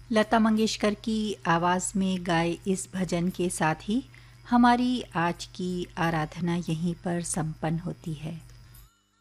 लता मंगेशकर की आवाज़ में गाए इस भजन के साथ ही हमारी आज की आराधना यहीं पर संपन्न होती है।